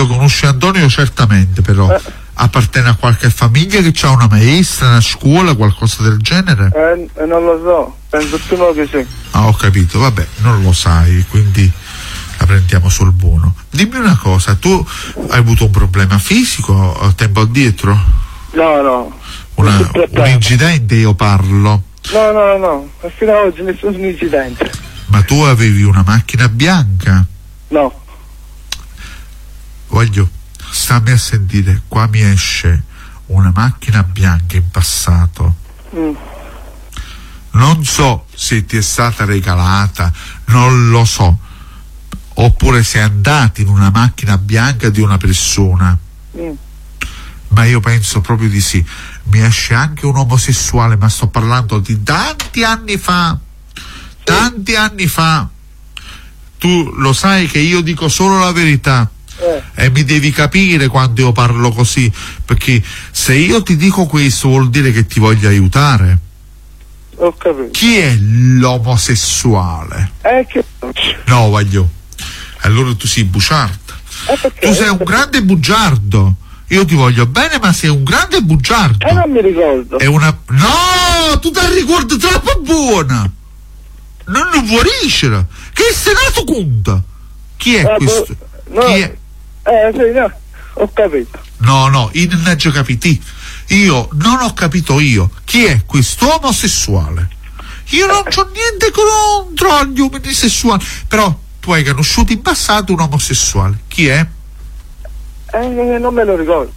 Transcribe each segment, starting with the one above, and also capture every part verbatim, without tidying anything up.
Lo conosci Antonio certamente, però Eh. appartiene a qualche famiglia che ha una maestra, una scuola, qualcosa del genere? Eh, non lo so, penso più no che sì. Ah, ho capito, vabbè, non lo sai, quindi la prendiamo sul buono. Dimmi una cosa, tu hai avuto un problema fisico a tempo addietro? No, no. Una, Non si tratta- un incidente io parlo. No, no, no, fino ad oggi nessun incidente. Ma tu avevi una macchina bianca? No. Voglio, stammi a sentire, qua mi esce una macchina bianca in passato. Mm. Non so se ti è stata regalata, non lo so, oppure sei andato in una macchina bianca di una persona, Mm. ma io penso proprio di sì. Mi esce anche un omosessuale, ma sto parlando di tanti anni fa, tanti anni fa. Tu lo sai che io dico solo la verità. Eh. E mi devi capire quando io parlo così, perché se io ti dico questo vuol dire che ti voglio aiutare. Ho capito. Chi è l'omosessuale? Eh, che... No, voglio. Allora tu sei bugiardo. Eh, perché? Tu sei un grande bugiardo. Io ti voglio bene, ma sei un grande bugiardo. Eh, non mi ricordo. È una. No! Tu ti ricordi troppo buona! Non non vuoi riuscire! Che sei nato conta? Chi è Eh, questo? boh, no. Chi è? Eh, sì, no. Ho capito. No, no, io non ho già capito. Io non ho capito io. Chi è questo omosessuale? Io non c'ho niente contro gli uomini sessuali. Però tu hai conosciuto in passato un omosessuale. Chi è? Eh, non me lo ricordo.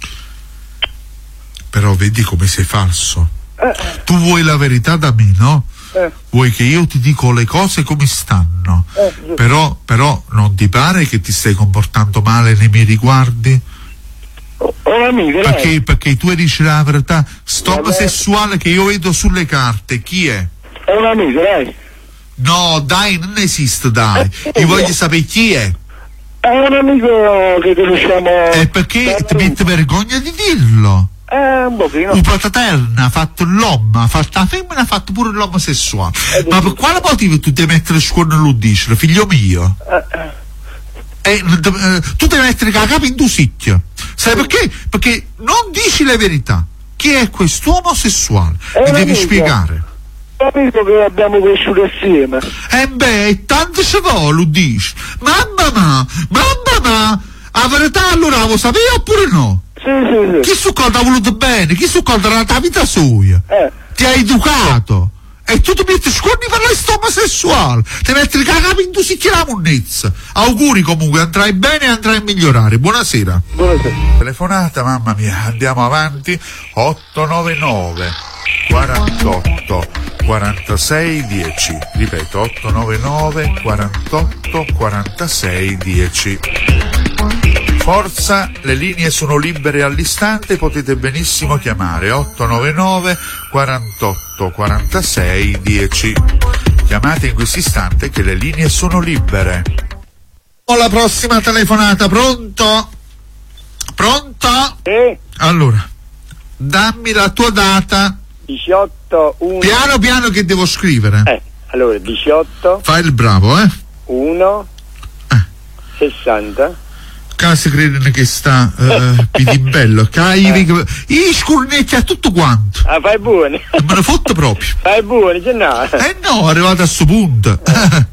Però vedi come sei falso. Eh, Tu vuoi la verità da me, no? eh, Vuoi che io ti dico le cose come stanno. eh, giusto. Però, però non ti pare che ti stai comportando male nei miei riguardi? Ho un amico, lei. Perché, perché tu dici la verità. Sto Vabbè. omosessuale che io vedo sulle carte, chi è? È un amico, lei. No, dai, non esiste, dai. Eh, Io voglio sapere chi è. È un amico che conosciamo. E perché da ti noi. metti vergogna di dirlo? Eh, un pochino. Un fratello ha fatto l'uomo, ha fatto la femmina, ha fatto pure l'omosessuale. Eh, Ma per sì. quale motivo tu devi mettere le scuole e lo dici, figlio mio? Eh, eh. Eh, eh, tu devi mettere la capa in due sicchie. Sai perché? Perché non dici la verità. Chi è questo omosessuale? È Mi un devi amico. spiegare. Un amico che abbiamo cresciuto assieme. E beh, tanto se vuole, lo dici. Mamma ma, mamma ma, la verità allora lo sapevi oppure no? Sì, sì, sì. Chi su cosa ha voluto bene? Chi su cosa la tua vita sua? Eh, Ti ha educato. E tu ti metti scorni per la omosessuale. Ti metti il cagato in due sicchi la monnezza. Auguri comunque, andrai bene e andrai a migliorare. Buonasera. buonasera. Telefonata, mamma mia, andiamo avanti. otto nove nove quarantotto quarantasei dieci. Ripeto, otto nove nove quarantotto quarantasei dieci. Forza, le linee sono libere all'istante, potete benissimo chiamare otto nove nove quarantotto quarantasei dieci. Chiamate in questo istante che le linee sono libere. Ho la prossima telefonata, pronto? Pronto? Sì, Allora, dammi la tua data. diciotto uno. Piano piano che devo scrivere. Eh, allora, diciotto Fai il bravo, eh? uno Eh. sessanta. Casi credono che sta eh, Pitibello, caivi, i scurnetti a tutto quanto. Ah, fai buono. Me ne fotto proprio. Fai buono, c'è no. Eh no, è arrivato a sto punto.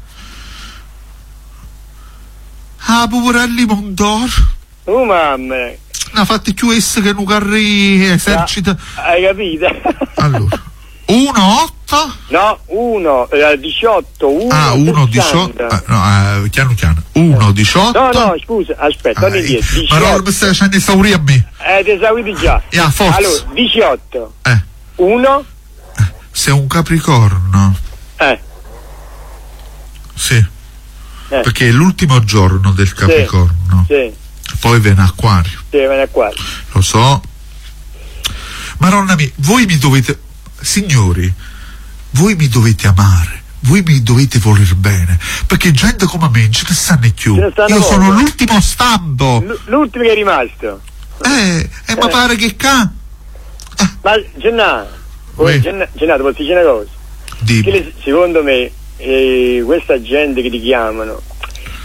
Ah, poverelli Mondor. Oh mamma. Ne ha fatti più esse che un carri esercito. Ah, hai capito? Allora, uno otto. No, uno, eh, diciotto, uno. Ah, uno sessanta. diciotto. No, eh, piano piano. uno diciotto. No, no, scusa, aspetta, Ah, non indietro. ma non mi stai facendo esaurire a me. Eh, ti esauriti già. Yeah, forza. Allora, diciotto, Eh, uno, sei un capricorno. eh, Sì. eh. Perché è l'ultimo giorno del Capricorno. Sì, Poi viene Acquario. sì, viene qua. Lo so. Maronna mia, voi mi dovete. Signori, voi mi dovete amare. Voi mi dovete voler bene. Perché gente come me non ce ne stanno più. Ce ne stanno Io sono poche. l'ultimo stampo. L- l'ultimo che è rimasto. Eh, e mi pare che ca. Ma Gennaro, Uè. Gennato, Gennato, posso dire una cosa? Dimmi. Che le- secondo me eh, questa gente che ti chiamano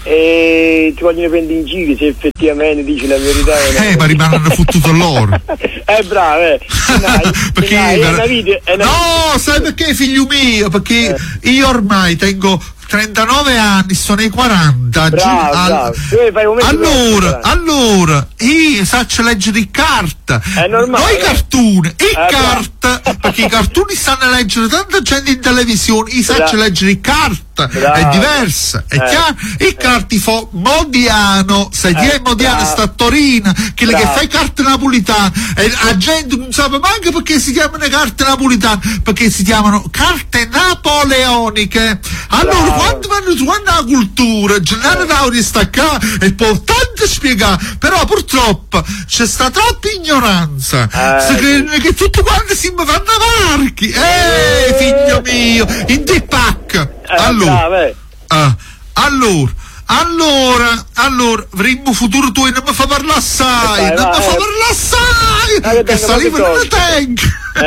e ti vogliono prendere in giro se effettivamente dici la verità. Eh, ma rimangono fottuto loro. Eh, bravo, eh. Dai, perché dai, per... è una video, è una... No, sai perché, figlio mio? Perché eh. io ormai tengo trentanove anni, sono ai quaranta. Bravo, al... bravo. Allora, allora, io saccio leggere in carta. È normale. Non i cartoni, in eh, carta. Bravo. Perché i cartoni stanno a leggere tanta gente in televisione, io saccio leggere in carta. Bravo. È diversa, è eh. chiaro? Il carti fa Modiano, sai chi eh, è Modiano? bravo. Sta a Torino, quello che Bravo. fa i carte napolitane. E la gente non sa manco perché si chiamano carte napolitane, perché si chiamano carte napoleoniche. Allora, Bravo. quando vanno su la cultura, Gennaro Dauria sta qua è importante spiegare, però purtroppo c'è sta troppa ignoranza. Eh, si credono che tutti quanti si fanno varchi. Eh, figlio mio, in te pacca. Eh, Allora, bravo, eh. ah, allora, allora, allora, avremmo futuro tu e non mi fa parlare assai, Eh, non vai, mi fa eh. parlare assai, Eh, che saliva non la tengo.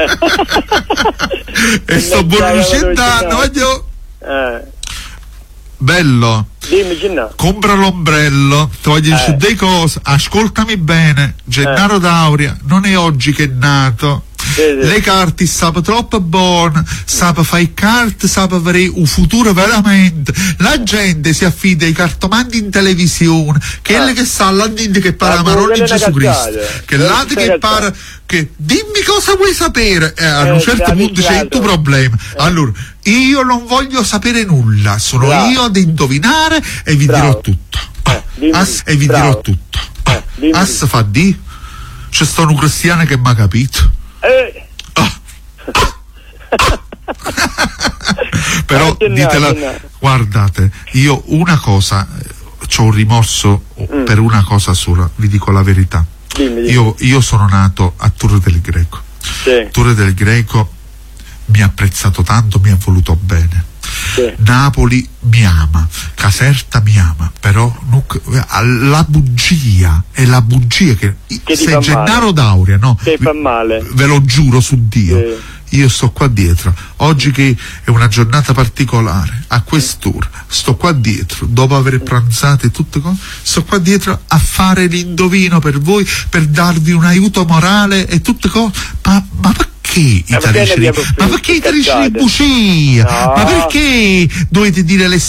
E sto buono lucentando, voglio... Eh. Bello, Dimmi, Gennaro. compra l'ombrello, ti voglio dire Eh. delle cose, ascoltami bene, Gennaro Eh. Dauria non è oggi che è nato. Sì, sì. Le carte sapano troppo buone, sapano fare carte, sapano avere un futuro veramente. La gente si affida ai cartomanti in televisione, quelle Eh. che sa là dentro che parla Ma la parola di quelle Gesù una Cristo, cazzata. che Quelle l'altro una che cazzata. parla, che dimmi cosa vuoi sapere, eh, a Eh, un certo bravi, punto c'è il tuo bravi. problema. Allora, io non voglio sapere nulla, sono Bravo. io ad indovinare e vi Bravo. dirò tutto. Eh, dimmi. As, e vi Bravo. dirò tutto. Eh, dimmi. As fa di, c'è sta un cristiano che mi ha capito. Eh. Però Eh, Gennaro, ditela, Gennaro. guardate, io una cosa, c'ho un rimorso Mm. per una cosa sola, vi dico la verità. Dimmi, dimmi. Io, io sono nato a Torre del Greco. Sì, Torre del Greco mi ha apprezzato tanto, mi ha voluto bene. sì. Napoli mi ama, Caserta mi ama, però non- la bugia è la bugia che, Che ti se fa Gennaro male. Dauria, no, Che fa male. ve lo giuro su Dio, Sì. io sto qua dietro oggi che è una giornata particolare, a quest'ora sto qua dietro dopo aver pranzato e tutte cose, sto qua dietro a fare l'indovino per voi, per darvi un aiuto morale e tutte cose, ma, ma perché i Ma perché tarici ne di, abbiamo ma perché i tarici di cazzate? bugia? No. Ma perché dovete dire le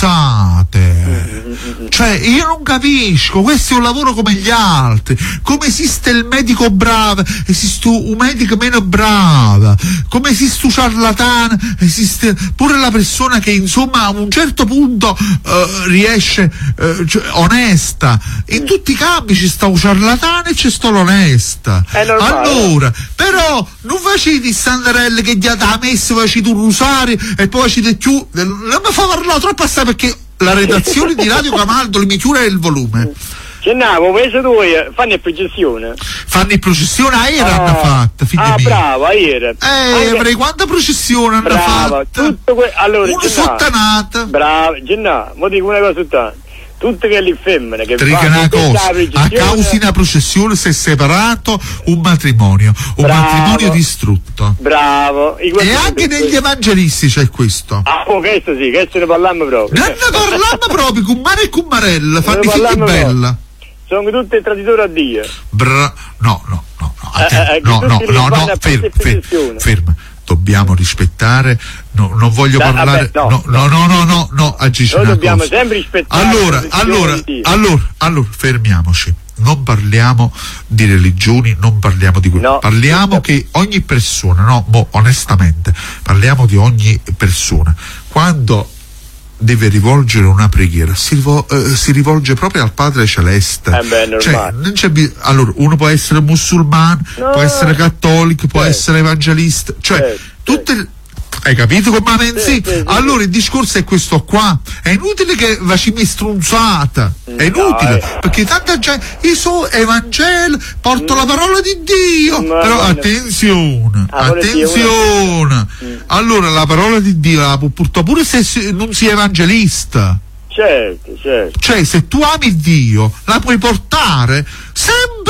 stronzate? Cioè, io non capisco, questo è un lavoro come gli altri. Come esiste il medico bravo, esiste un medico meno bravo. Come esiste un ciarlatano, esiste pure la persona che insomma a un certo punto eh, riesce eh, cioè, onesta. In tutti i campi ci sta un ciarlatano e c'è sta l'onesta. È normale. Allora, però non facete i sandarelli che gli ha da messo, facete un rosario e poi facete più. Non mi fa parlare troppo assai perché la redazione di Radio Camaldoli mi chiude il volume. Gennaro, paese tuo fanno il processione. Fanno in processione a era hanno fatta, figli Ah, miei. bravo, a ieri. Eh, Anche- avrei quanta processione hanno Brava, fatta. tutto que- allora, Una Gennaro, sottanata. Bravo, Gennaro, mo dico una cosa tutta. Tutte quelle femmine che Ti dico fanno una questa cosa, a processione- causa di una processione si è separato un matrimonio, un Bravo. matrimonio distrutto. Bravo. I E guardi- anche negli evangelisti c'è questo. Ah, oh, questo sì, questo ne parliamo proprio. Non ne parliamo proprio, con mare e con marella, fanno i Ne figli parliamo bella. Sono tutte traditori a Dio. Bra- no, no, no, no, Eh, atten- eh, no, che no, tutti li no, fanno no, a ferma, questa ferma, posizione. ferma. Dobbiamo rispettare, no, non voglio Da- parlare, vabbè, no, no, no, no, no, no, no, Aggici Noi una dobbiamo cosa. sempre rispettare Allora, la decisione allora, di Dio. allora, allora, fermiamoci. Non parliamo di religioni, non parliamo di quello. No. Parliamo che ogni persona, no, mo, onestamente, parliamo di ogni persona. Quando deve rivolgere una preghiera, si, rivol- eh, si rivolge proprio al Padre Celeste. Eh beh, è normale. Cioè, non c'è bi- allora, uno può essere musulmano, No. può essere cattolico, può Certo. essere evangelista, cioè, Certo, tutte le- hai capito come la pensi? Sì, sì, sì. Allora il discorso è questo qua, è inutile che facciamo strunzata, è inutile, Dai. perché tanta gente, io so Evangelo, porto la parola di Dio, Ma però no. attenzione, Ah, vuole dire attenzione, allora la parola di Dio la può portare pure se si- non si è evangelista. Certo, certo. Cioè, se tu ami Dio, la puoi portare sempre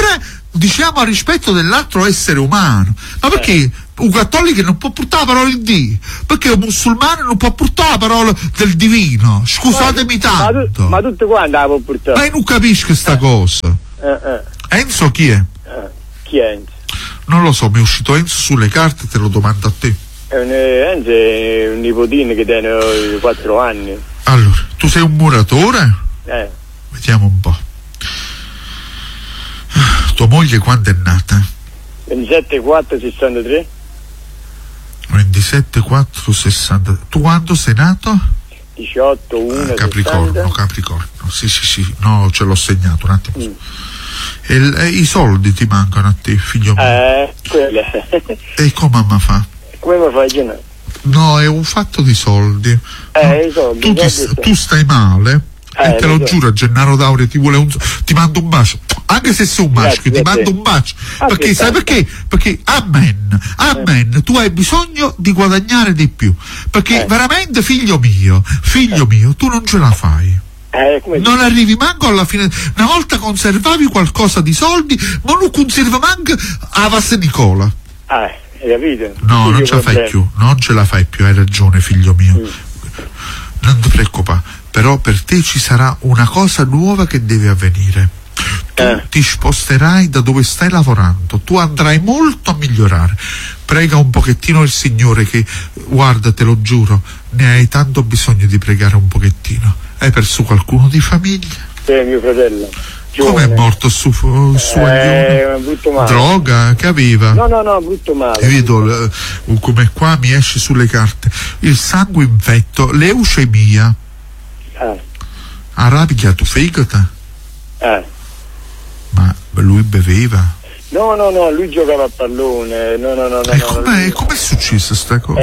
diciamo a rispetto dell'altro essere umano. Ma perché Eh. un cattolico non può portare la parola di Dio? Perché un musulmano non può portare la parola del divino? Scusatemi Ma, tu- tanto. ma tutto quanto la può portare? Ma io non capisco sta cosa. Eh, eh, Enzo chi è? eh. Chi è Enzo? Non lo so, mi è uscito Enzo sulle carte, te lo domando a te. È un, eh, Enzo è un nipotino che tiene eh, quattro anni. Allora, tu sei un muratore? Eh. Vediamo un po'. Tua moglie quando è nata? ventisette quattro sessantatré? ventisette quattro sessanta. Tu quando sei nato? diciotto uno Ah, Capricorno, sessanta. Capricorno. Sì, sì, sì. No, ce l'ho segnato un attimo. Mm. E, l- e i soldi ti mancano a te, figlio mio. Eh, quella. E come mamma fa? Come mi fai Gennà? No, è un fatto di soldi. Eh, i soldi, Tu, i ti- soldi tu stai male. Eh, e te lo lo so. giuro, Gennaro D'Auria ti vuole un ti mando un bacio, anche se sei un maschio, Grazie ti a te. mando un bacio, perché sai Altrettanto. perché? Perché amen, amen, tu hai bisogno di guadagnare di più, perché Eh. veramente figlio mio, figlio mio, tu non ce la fai. Eh, come Non arrivi manco alla fine. Una volta conservavi qualcosa di soldi, ma non conserva manco a Vasse Nicola. Ah, hai capito? No, Sì, non io ce la fai problemi. più, non ce la fai più, hai ragione figlio mio. Mm. Non ti preoccupare, però per te ci sarà una cosa nuova che deve avvenire. Tu Eh. ti sposterai da dove stai lavorando, tu andrai molto a migliorare. Prega un pochettino il Signore che, guarda, te lo giuro, ne hai tanto bisogno di pregare un pochettino. Hai perso qualcuno di famiglia? Sì, mio fratello. Come è giovane. morto su, su Eh, brutto male. Droga? Che aveva? No, no, no, brutto male. E vedo eh, come qua mi esce sulle carte il sangue infetto, leucemia, Eh, ha rapichiato fegato, eh. ma lui beveva. No, no, no, lui giocava a pallone. No, no, no, no. E no, com'è, lui- com'è successa sta cosa?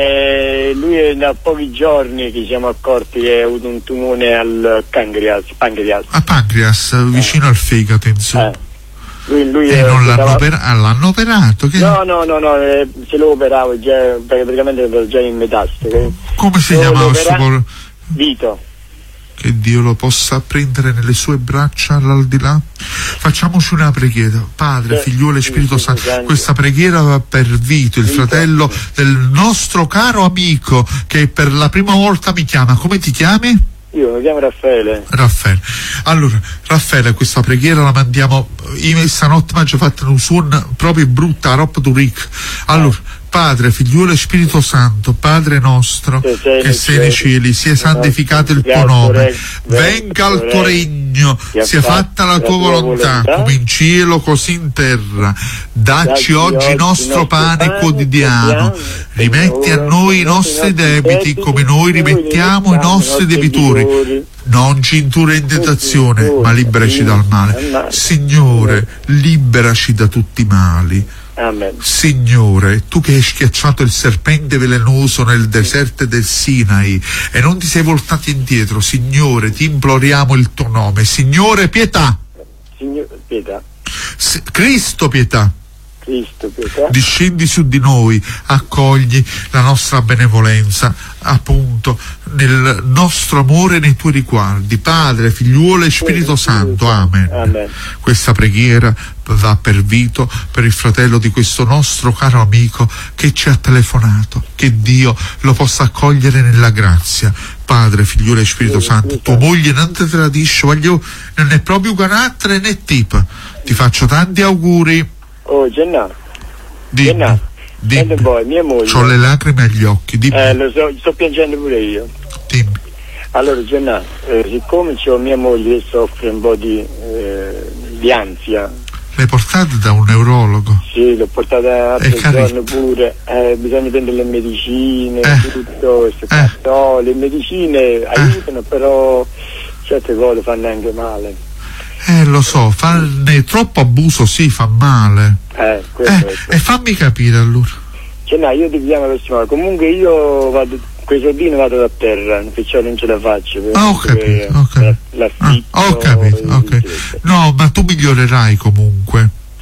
Eh, lui è da pochi giorni che ci siamo accorti che ha avuto un tumore al pancreas. pancreas. A pancreas, vicino al fegato, insomma. Eh. Lui, lui E eh, non l'hanno, stava- opera- ah, l'hanno operato? Che... No, no, no, no, eh, se lo operavo già, perché praticamente ero già in metastasi. Come si Lo- chiamava lo questo opera- povero? Vito. Che Dio lo possa prendere nelle sue braccia all'aldilà. Facciamoci una preghiera. Padre, Sì, Figliuolo e sì, Spirito sì, Santo. sì, Questa preghiera va per Vito, il Vito. fratello del nostro caro amico che per la prima volta mi chiama. Come ti chiami? Io mi chiamo Raffaele. Raffaele. Allora, Raffaele, questa preghiera la mandiamo. Io stanotte mi ha già fatto un suono proprio brutta, roba d'uric. Allora, Padre, Figliuolo e Spirito Santo, Padre nostro Che sei che nei sei nei cieli, cieli, sia santificato il tuo santificato nome, il tuo venga il tuo regno, sia sia fatta la tua volontà, come in cielo così in terra. Dacci oggi il nostro pane quotidiano, rimetti a noi i nostri debiti come noi rimettiamo i nostri debitori. Non ci indurre in tentazione, ma liberaci dal male. Signore, liberaci da tutti i mali. Amen. Signore, tu che hai schiacciato il serpente velenoso nel deserto del Sinai e non ti sei voltato indietro, Signore, ti imploriamo il tuo nome. Signore, pietà. Signore, pietà. S- Cristo, pietà. Cristo, pietà. Discendi su di noi, accogli la nostra benevolenza, appunto, nel nostro amore nei tuoi riguardi. Padre, Figliuolo e Spirito Santo. Amen. Amen. Questa preghiera va per Vito, per il fratello di questo nostro caro amico che ci ha telefonato. Che Dio lo possa accogliere nella grazia. Padre, Figliuolo e Spirito Santo, tua moglie non ti tradisce, voglio, non è proprio carattere né tipo. Ti faccio tanti auguri. Oh, Gennà. Dimmi, Gennà. dimmi. Senti poi, mia moglie. C'ho le lacrime agli occhi, dimmi, Eh, lo so, sto piangendo pure io. dimmi. Allora, Gennà, eh, siccome c'ho mia moglie che soffre un po' di, eh, di ansia, Le portate da un neurologo? sì, l'ho portata a È tre carino. giorni pure, eh, bisogna prendere le medicine, Eh. tutto, queste Eh. cose. Le medicine aiutano, però certe cose fanno anche male. Eh, lo so, farne troppo abuso sì, fa male. Eh, quello Eh, è. e fammi capire allora. Gennà, io ti chiamo la prossima volta. Comunque io vado, quei soldini vado da terra, perciò non ce la faccio. Ah, ho perché capito, ho capito. Ah, l'affitto, ho capito, il- ok. No, ma tu migliorerai comunque. Sì,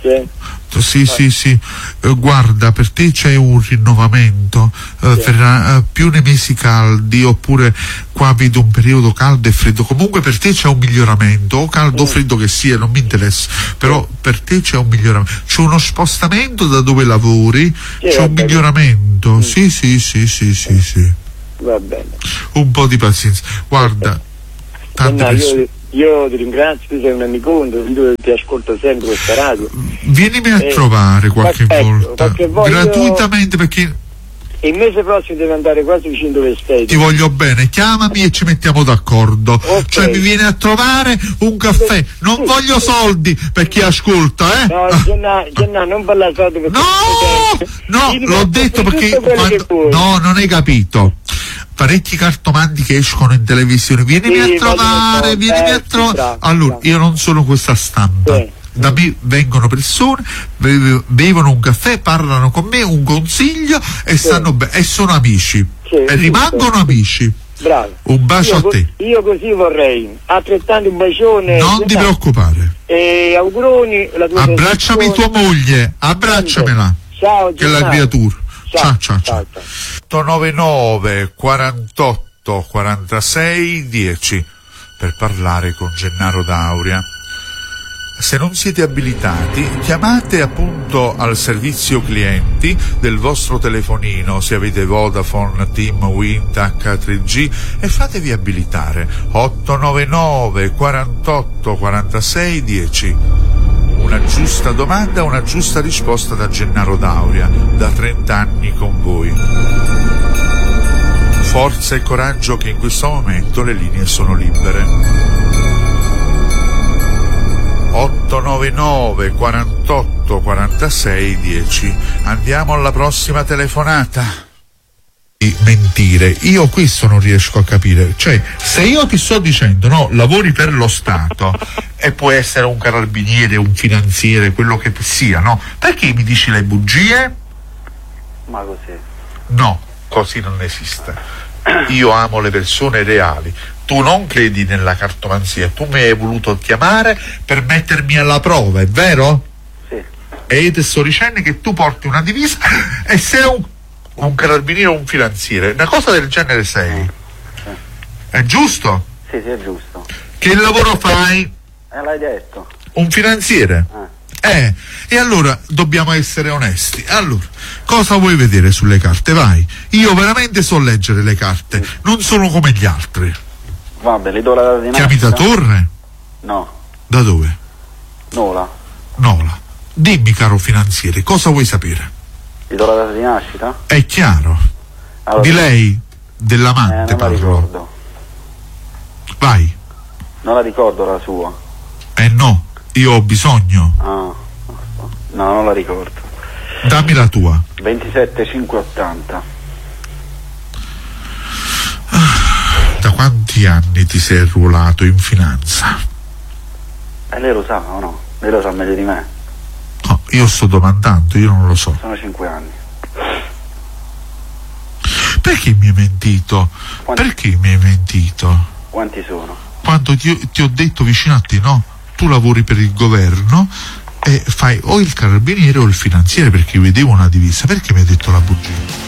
Sì. Sì, sì, sì, eh, guarda, per te c'è un rinnovamento, eh, Sì. per, eh, più nei mesi caldi, oppure qua vedo un periodo caldo e freddo, comunque per te c'è un miglioramento, o caldo o Mm. freddo che sia, non mi interessa, però per te c'è un miglioramento, c'è uno spostamento da dove lavori, Sì, c'è va un bene. miglioramento, Mm. sì, sì, sì, sì, sì, sì, Va bene. un po' di pazienza, guarda, tante No, persone. io, io ti ringrazio, tu sei un amicone, io ti ascolto sempre questa radio. Vienimi a Eh, trovare qualche ecco, volta, qualche volta io- gratuitamente, perché Il mese prossimo devo andare quasi vicino dove stai. ti voglio bene, chiamami e ci mettiamo d'accordo. Ok. Cioè mi viene a trovare un caffè, non Sì. voglio soldi per chi ascolta, eh? No, Gennaro, Gennaro, non parla soldi perché... No, no, Io ti l'ho posso detto offrire perché tutto quello quando- che vuoi. no, non hai capito. Parecchi cartomanti che escono in televisione, vienimi Sì, a trovare, voglio- vienimi eh, a trovare. bravo, Allora, bravo. io non sono questa stampa. Sì. Da me vengono persone, be- bevono un caffè, parlano con me, un consiglio e stanno bene, e sono amici. Sì, e giusto. rimangono amici. Bravo. Un bacio io, a co- te. Io così vorrei. Altrettanto un bacione. Non ti Gennaro. preoccupare. E auguroni. La tua Abbracciami tua trasmissione. moglie, abbracciamela. Ciao, Che è la Gennaro. creatura. Ciao, Ciao, ciao, ciao. ciao, ciao. ottonovantanove quarantotto quarantasei dieci per parlare con Gennaro D'Auria. Se non siete abilitati, chiamate appunto al servizio clienti del vostro telefonino, se avete Vodafone, Team, Wind, acca tre G, e fatevi abilitare. ottonovantanove quarantotto quarantasei dieci. Una giusta domanda, una giusta risposta da Gennaro D'Auria, da trenta anni con voi. Forza e coraggio, che in questo momento le linee sono libere. ottonovantanove quarantotto quarantasei dieci. Andiamo alla prossima telefonata. Di mentire, io questo non riesco a capire, cioè se io ti sto dicendo no, lavori per lo Stato e può essere un carabiniere, un finanziere, quello che sia, no? Perché mi dici le bugie? Ma così. No, così non esiste. Io amo le persone reali. Tu non credi nella cartomanzia, tu mi hai voluto chiamare per mettermi alla prova, è vero? Sì. E io ti sto dicendo che tu porti una divisa e sei un, un carabiniere o un finanziere, una cosa del genere sei. Sì. È giusto? Sì, sì, è giusto. Che lavoro fai? Eh, l'hai detto. Un finanziere? Eh. Eh, e allora dobbiamo essere onesti. Allora, cosa vuoi vedere sulle carte? Vai. Io veramente so leggere le carte, non sono come gli altri. Vabbè, le do la data di nascita. Chiami da Torre? No, Da dove? Nola. Nola. Dimmi, caro finanziere, cosa vuoi sapere? Gli do la data di nascita? È chiaro. Allora, Di lei, Eh, dell'amante non la parlo. ricordo. Vai. Non la ricordo la sua. Eh no, io ho bisogno. Ah, no, non la ricordo. Dammi la tua. ventisette cinquecentottanta. Da quanti anni ti sei arruolato in finanza? E lei lo sa o no? Lei lo sa meglio di me. No, io sto domandando, io non lo so. Sono cinque anni. Perché mi hai mentito? Quanti- Perché mi hai mentito? Quanti sono? Quando ti, ti ho detto vicino a te, no, tu lavori per il governo e fai o il carabiniere o il finanziere, perché vedevo una divisa. Perché mi hai detto la bugia?